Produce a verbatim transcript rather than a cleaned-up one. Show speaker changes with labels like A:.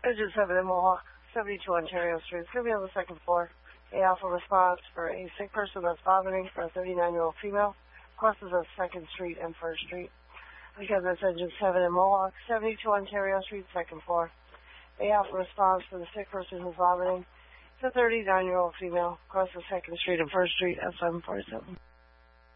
A: Engine seven in Mohawk, seventy-two Ontario Street. It's going to be on the second floor. A alpha response for a sick person that's vomiting for a thirty-nine-year-old female. Crosses of second Street and first Street. Again, that's Engine seven in Mohawk, seventy-two Ontario Street, second floor. A alpha response for the sick person who's vomiting. It's a thirty-nine-year-old female. Crosses second Street and first Street at seven forty-seven.